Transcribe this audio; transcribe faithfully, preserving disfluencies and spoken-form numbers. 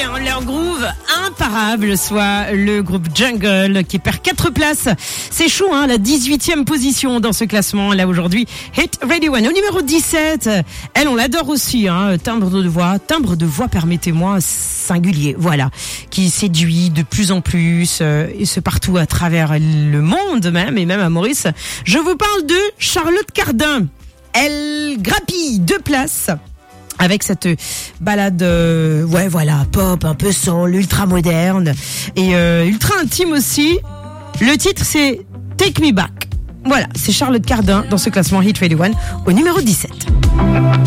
hein, leur groove imparable, soit le groupe Jungle qui perd quatre places. C'est chaud, hein, la dix-huitième position dans ce classement. Là aujourd'hui, Hit Radio One. Au numéro dix-sept, elle, on l'adore aussi, hein, timbre de voix, timbre de voix, permettez-moi, singulier, voilà, qui séduit de plus en plus, euh, et ce partout à travers le monde même, et même à Maurice. Je vous parle de Charlotte Cardin. Elle grappille deux places avec cette balade, euh, ouais voilà, pop, un peu soul, ultra moderne et euh, ultra intime aussi. Le titre c'est Take Me Back. Voilà, c'est Charlotte Cardin dans ce classement Hit Radio One au numéro dix-sept.